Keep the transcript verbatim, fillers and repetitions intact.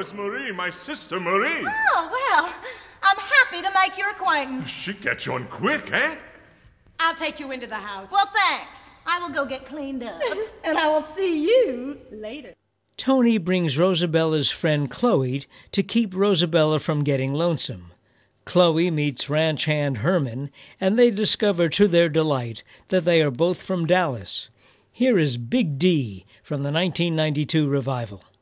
is Marie, my sister Marie. Oh, well, I'm happy to make your acquaintance. She gets on quick, eh? I'll take you into the house. Well, thanks. I will go get cleaned up, and I will see you later. Tony brings Rosabella's friend Chloe to keep Rosabella from getting lonesome. Chloe meets ranch hand Herman, and they discover to their delight that they are both from Dallas. Here is Big D from the nineteen ninety-two revival.